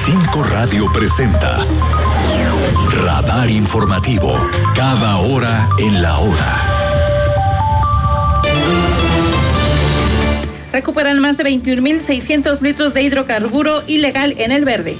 5 Radio presenta Radar Informativo, cada hora en la hora. Recuperan más de 21.600 litros de hidrocarburo ilegal en el Verde.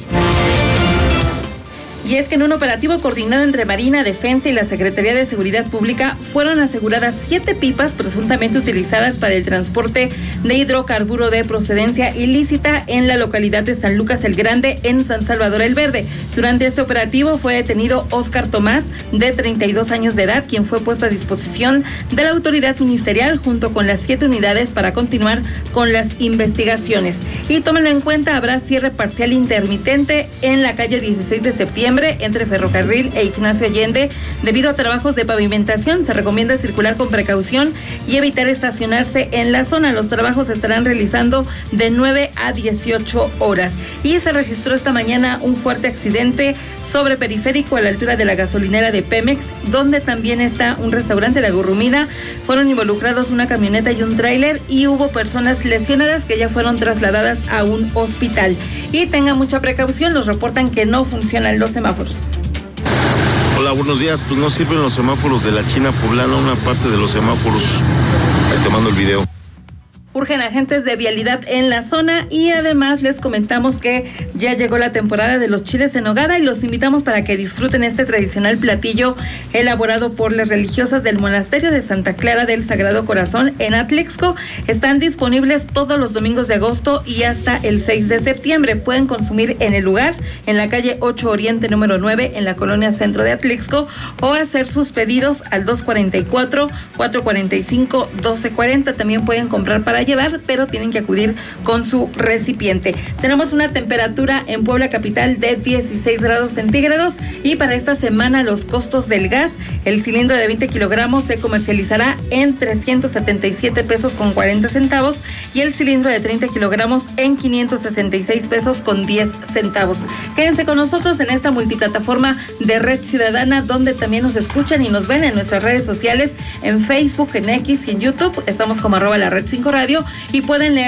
Y es que en un operativo coordinado entre Marina, Defensa y la Secretaría de Seguridad Pública fueron aseguradas 7 pipas presuntamente utilizadas para el transporte de hidrocarburo de procedencia ilícita en la localidad de San Lucas el Grande, en San Salvador el Verde. Durante este operativo fue detenido Óscar Tomás, de 32 años de edad, quien fue puesto a disposición de la autoridad ministerial junto con las 7 unidades para continuar con las investigaciones. Y tómenlo en cuenta, habrá cierre parcial intermitente en la calle 16 de septiembre entre Ferrocarril e Ignacio Allende debido a trabajos de pavimentación. Se recomienda circular con precaución y evitar estacionarse en la zona. Los trabajos se estarán realizando de 9 a 18 horas. Y se registró esta mañana un fuerte accidente sobre Periférico a la altura de la gasolinera de Pemex, donde también está un restaurante, La Gurrumida. Fueron involucrados una camioneta y un tráiler y hubo personas lesionadas que ya fueron trasladadas a un hospital. Y tengan mucha precaución, nos reportan que no funcionan los semáforos. Hola, buenos días. Pues no sirven los semáforos de la China Poblana, una parte de los semáforos. Ahí te mando el video. Urgen agentes de vialidad en la zona y además les comentamos que ya llegó la temporada de los chiles en nogada y los invitamos para que disfruten este tradicional platillo elaborado por las religiosas del monasterio de Santa Clara del Sagrado Corazón en Atlixco. Están disponibles todos los domingos de agosto y hasta el 6 de septiembre. Pueden consumir en el lugar, en la calle 8 Oriente número 9, en la colonia centro de Atlixco, o hacer sus pedidos al 244-445-1240. También pueden comprar para llevar, pero tienen que acudir con su recipiente. Tenemos una temperatura en Puebla capital de 16 grados centígrados y para esta semana los costos del gas, el cilindro de 20 kilogramos se comercializará en 377 pesos con 40 centavos y el cilindro de 30 kilogramos en 566 pesos con 10 centavos. Quédense con nosotros en esta multiplataforma de Red Ciudadana, donde también nos escuchan y nos ven en nuestras redes sociales, en Facebook, en X y en YouTube. Estamos como @la Red 5 Radio y pueden leer